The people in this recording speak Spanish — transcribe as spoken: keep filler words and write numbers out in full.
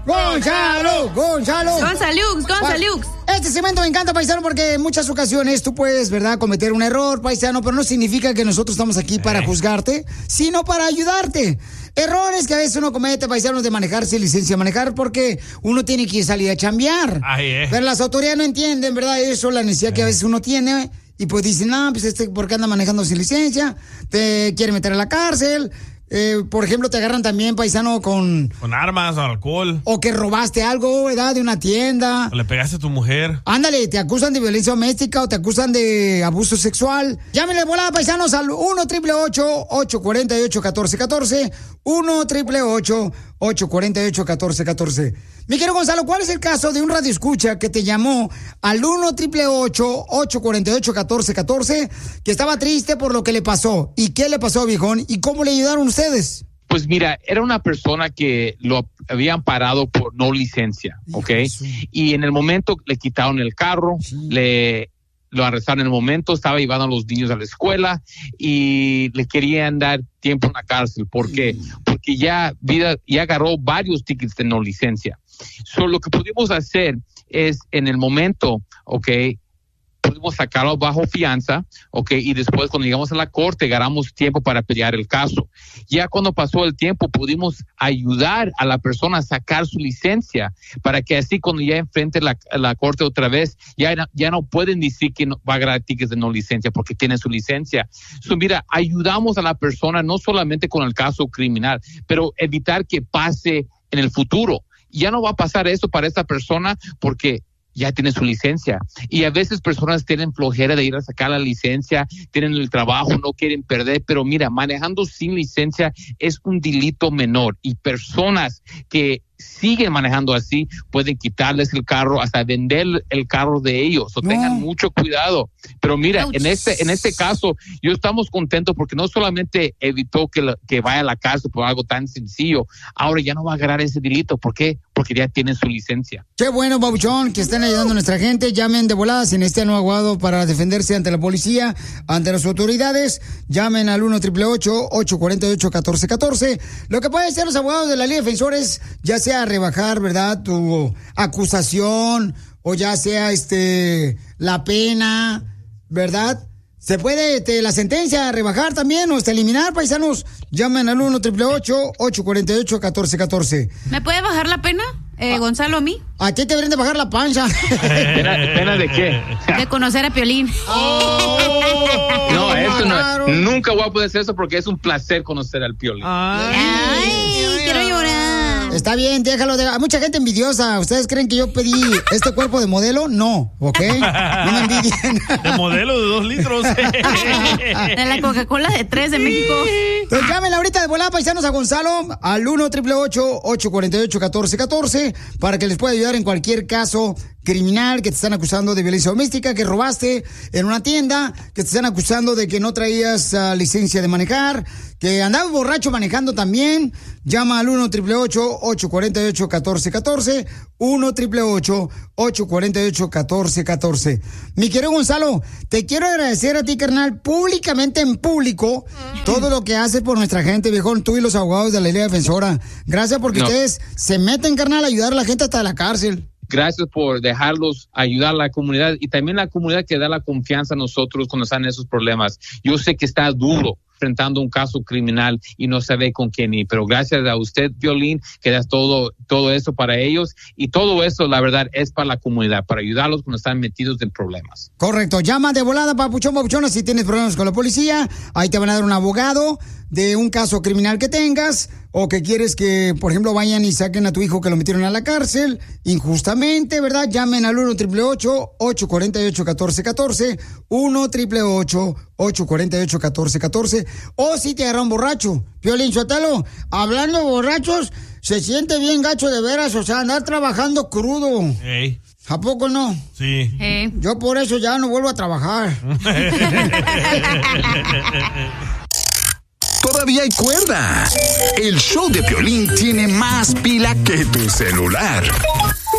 Gonzalo, Gonzalo. Gonzalux, Gonzalux. Este segmento me encanta, paisano, porque en muchas ocasiones tú puedes, ¿verdad?, cometer un error, paisano, pero no significa que nosotros estamos aquí para juzgarte, sino para ayudarte. Errores que a veces uno comete, paisanos, de manejar sin licencia de manejar, porque uno tiene que salir a chambear. Ay, eh. Pero las autoridades no entienden, ¿verdad?, eso, la necesidad que a veces uno tiene. Y pues dicen, no, pues este, ¿por qué anda manejando sin licencia? Te quiere meter a la cárcel. Eh, por ejemplo, te agarran también, paisano, con... Con armas o alcohol. O que robaste algo, ¿verdad?, de una tienda. O le pegaste a tu mujer. Ándale, te acusan de violencia doméstica o te acusan de abuso sexual. Llámenle de volada, paisanos, al uno triple ocho, ocho cuatro ocho, uno cuatro uno cuatro. uno triple ocho, ocho cuatro ocho, uno cuatro uno cuatro. Mi querido Gonzalo, ¿cuál es el caso de un radioescucha que te llamó al uno triple ocho, ocho cuatro ocho, uno cuatro uno cuatro, que estaba triste por lo que le pasó? ¿Y qué le pasó, viejón? ¿Y cómo le ayudaron ustedes? Pues mira, era una persona que lo habían parado por no licencia, ¿ok? Sí. Y en el momento le quitaron el carro, sí. le lo arrestaron en el momento, estaba llevando a los niños a la escuela y le querían dar tiempo en la cárcel. ¿Por qué? Sí. Porque ya, vida, ya agarró varios tickets de no licencia. So, lo que pudimos hacer es, en el momento, ¿ok?, pudimos sacarlo bajo fianza, ok, y después cuando llegamos a la corte ganamos tiempo para pelear el caso. Ya cuando pasó el tiempo pudimos ayudar a la persona a sacar su licencia para que así cuando ya enfrente la, la corte otra vez ya, ya no pueden decir que no, va a ganar tickets de no licencia porque tiene su licencia. So, mira, ayudamos a la persona no solamente con el caso criminal, pero evitar que pase en el futuro. Ya no va a pasar eso para esta persona porque ya tiene su licencia. Y a veces personas tienen flojera de ir a sacar la licencia, tienen el trabajo, no quieren perder, pero mira, manejando sin licencia es un delito menor y personas que siguen manejando así pueden quitarles el carro, hasta vender el carro de ellos. O no. Tengan mucho cuidado. Pero mira, en este en este caso, yo estamos contentos porque no solamente evitó que, la, que vaya a la cárcel por algo tan sencillo, ahora ya no va a agarrar ese delito. ¿Por qué? Porque ya tienen su licencia. Qué bueno, babuchón, que estén ayudando a nuestra gente. Llamen de volada si necesitan un abogado para defenderse ante la policía, ante las autoridades. Llamen al uno triple ocho, ocho cuatro ocho, uno cuatro uno cuatro. Lo que pueden hacer los abogados de la Liga Defensores, ya sea rebajar, ¿verdad?, tu acusación, o ya sea este la pena, ¿verdad? Se puede este, la sentencia rebajar también o hasta eliminar, paisanos. Llamen al uno triple ocho, ocho cuatro ocho, uno cuatro uno cuatro. ¿Me puede bajar la pena, eh, ah, Gonzalo, a mí? ¿A ti te deberían de bajar la panza? ¿Pena, ¿Pena de qué? De conocer a Piolín. Oh, no, eso no. Nunca voy a poder hacer eso porque es un placer conocer al Piolín. Ay, Ay quiero llorar. Está bien, déjalo. De... Hay mucha gente envidiosa. ¿Ustedes creen que yo pedí este cuerpo de modelo? No, ¿ok? No me envidien. De modelo de dos litros. De la Coca-Cola de tres de México. Entonces llámenle ahorita de volada, paisanos, a Gonzalo al uno triple ocho, ocho cuatro ocho, uno cuatro uno cuatro para que les pueda ayudar en cualquier caso criminal que te están acusando de violencia doméstica, que robaste en una tienda, que te están acusando de que no traías uh, licencia de manejar, que andabas borracho manejando también. Llama al uno triple ocho, ocho cuatro ocho, uno cuatro uno cuatro, uno triple ocho, ocho cuatro ocho, uno cuatro uno cuatro. Mi querido Gonzalo, te quiero agradecer a ti, carnal, públicamente en público, todo lo que haces por nuestra gente, viejón, tú y los abogados de la Liga Defensora. Gracias porque no. ustedes se meten, carnal, a ayudar a la gente hasta la cárcel. Gracias por dejarlos ayudar a la comunidad y también la comunidad que da la confianza a nosotros cuando están en esos problemas. Yo sé que está duro enfrentando un caso criminal y no sabe con quién ir, pero gracias a usted, Piolín, que das todo, todo eso para ellos y todo eso, la verdad, es para la comunidad, para ayudarlos cuando están metidos en problemas. Correcto. Llama de volada, papuchón, papuchona, si tienes problemas con la policía. Ahí te van a dar un abogado de un caso criminal que tengas o que quieres que, por ejemplo, vayan y saquen a tu hijo que lo metieron a la cárcel injustamente, ¿verdad? Llamen al uno triple ocho, ocho cuatro ocho, uno cuatro uno cuatro, uno triple ocho, ocho cuatro ocho, uno cuatro uno cuatro. O si te agarran borracho. Piolín Sotelo, hablando de borrachos, se siente bien gacho de veras, o sea, andar trabajando crudo. Hey. ¿A poco no? Sí. Hey. Yo por eso ya no vuelvo a trabajar. Todavía hay cuerda. El show de Piolín tiene más pila que tu celular.